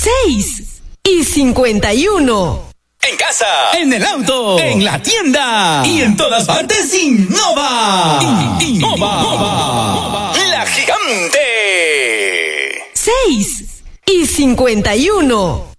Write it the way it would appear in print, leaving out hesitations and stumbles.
6:51. En casa, en el auto, en la tienda y en todas partes, Innova. Innova. La gigante. 6:51.